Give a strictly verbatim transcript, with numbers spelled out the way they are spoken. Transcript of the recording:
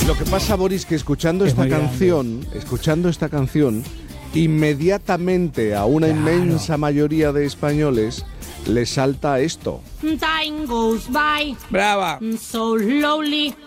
Lo que pasa, Boris, que escuchando Es esta muy canción, escuchando esta canción, inmediatamente a una Claro. inmensa mayoría de españoles les salta esto. Time goes by Brava. so slowly.